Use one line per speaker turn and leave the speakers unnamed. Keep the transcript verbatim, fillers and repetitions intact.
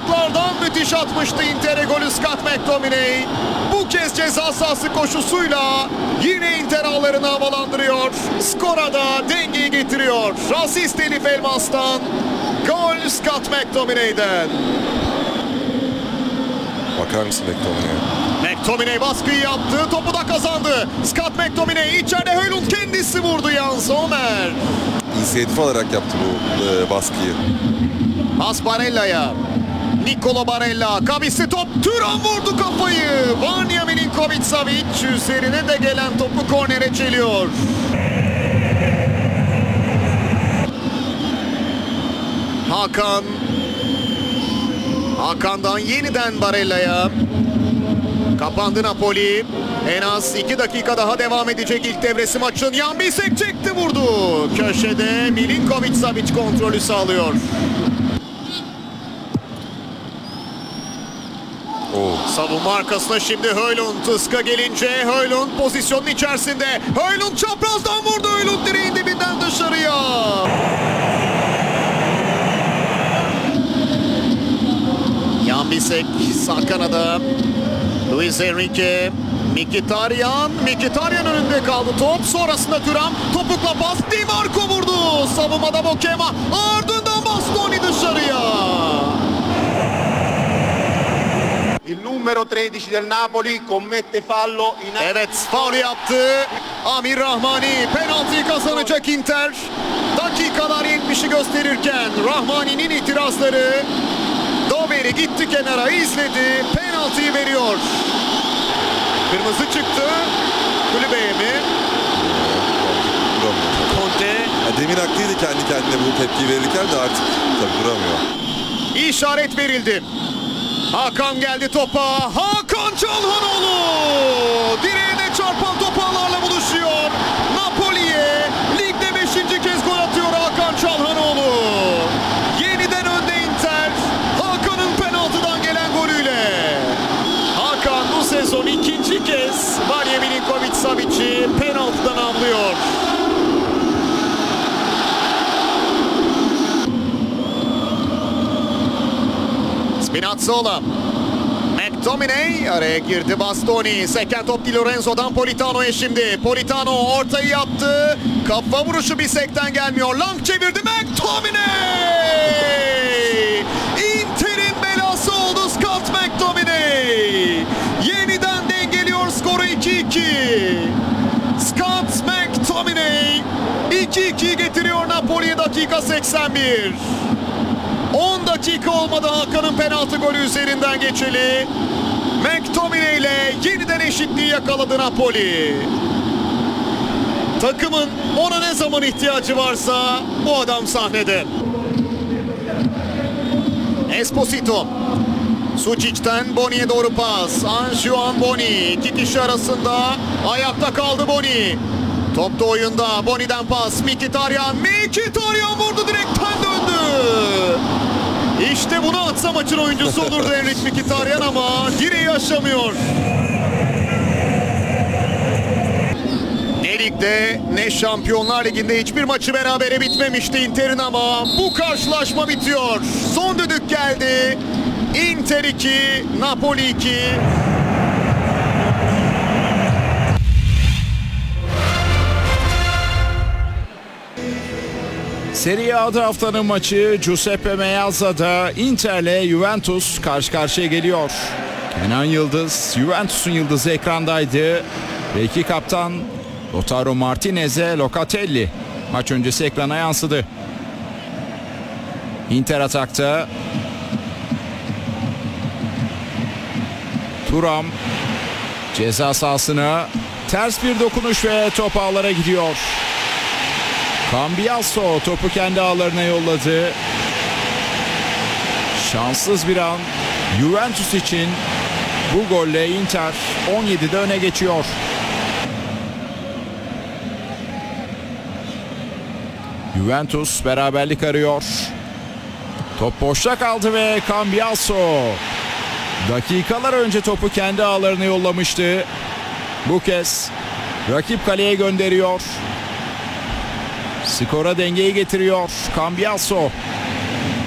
Uzaklardan müthiş atmıştı Inter'e golü Scott McTominay. Bu kez ceza sahası koşusuyla yine Inter ağlarını havalandırıyor. Skora da dengeyi getiriyor. Asist Elif Elmas'tan. Gol Scott McTominay'den.
Bakar mısın McTominay'e?
McTominay baskıyı yaptı. Topu da kazandı. Scott McTominay içeride, Højlund kendisi vurdu. Jan Sommer.
İnisiyatif alarak yaptı bu e, baskıyı.
Pas Barella'ya. Nikola Barella. Kavisli top. Thuram vurdu kafayı. Vanja Milinković-Savić üzerine de gelen topu kornere çeliyor. Hakan. Hakan'dan yeniden Barella'ya. Kapandı Napoli. En az iki dakika daha devam edecek ilk devresi maçın. Jan Bisek çekti, vurdu. Köşede Milinković-Savić kontrolü sağlıyor.
Oo.
Savunma arkasına şimdi Højlund. Iska gelince Højlund pozisyonun içerisinde. Højlund çaprazdan vurdu. Højlund direğin dibinden dışarıya. Jan Bisek sağ kanada. Luis Enrique. Mkhitaryan. Mkhitaryan önünde kaldı top. Sonrasında Thuram. Topukla pas. Di Marco vurdu. Savunmada Bokema. Ardından Bastoni dışarıya.
Il numero tredici del Napoli commette fallo in...
Evet, faul yaptı. Amir Rahmani. Penaltıyı kazanacak Inter. Dakikalar yetmişi gösterirken Rahmani'nin itirazları. Doveri gitti kenara, izledi. Penaltıyı veriyor. Kırmızı çıktı. Kulübeye mi?
Duramıyor.
Conte.
Ya demin haklıydı kendi kendine bu tepkiyi verirken de artık tabii duramıyor.
İşaret verildi. Hakan geldi topa. Hakan Çalhanoğlu. Direğine çarpan topağlarla buluşuyor. Napoli'ye ligde beşinci kez gol atıyor Hakan Çalhanoğlu. Yeniden önde Inter. Hakan'ın penaltıdan gelen golüyle. Hakan bu sezon ikinci kez Vanja Milinković-Savic'i penaltıdan avlıyor. Spinazzola. McTominay araya girdi. Bastoni. Seken top Di Lorenzo'dan Politano'ya şimdi. Politano ortayı yaptı. Kafa vuruşu Bisek'ten gelmiyor. Lang çevirdi. McTominay! Inter'in belası oldu Scott McTominay. Yeniden dengeliyor skoru iki iki. Scott McTominay iki iki getiriyor Napoli'ye dakika seksen bir. on dakika olmadı Hakan'ın penaltı golü üzerinden geçeli. McTominay ile yeniden eşitliği yakaladı Napoli. Takımın ona ne zaman ihtiyacı varsa bu adam sahnede. Esposito. Sucic'ten Boni'ye doğru pas. Anjuan Boni. İki kişi arasında ayakta kaldı Boni. Top da oyunda. Boni'den pas. Mkhitaryan. Mkhitaryan vurdu, direkten döndü. İşte bunu atsa maçın oyuncusu olurdu Henrik Mkhitaryan ama direği aşamıyor. Ne ligde ne Şampiyonlar Ligi'nde hiçbir maçı berabere bitmemişti Inter'in ama bu karşılaşma bitiyor. Son düdük geldi. Inter iki, Napoli iki.
Serie A'da haftanın maçı Giuseppe Meazza'da Inter'le Juventus karşı karşıya geliyor. Kenan Yıldız, Juventus'un yıldızı ekrandaydı. Ve iki kaptan Lautaro Martinez'e Locatelli maç öncesi ekrana yansıdı. Inter atakta. Thuram ceza sahasına ters bir dokunuş ve top ağlara gidiyor. Cambiasso topu kendi ağlarına yolladı. Şanssız bir an Juventus için. Bu golle Inter on yedide öne geçiyor. Juventus beraberlik arıyor. Top boşta kaldı ve Cambiasso dakikalar önce topu kendi ağlarına yollamıştı. Bu kez rakip kaleye gönderiyor. Skora dengeyi getiriyor Cambiasso.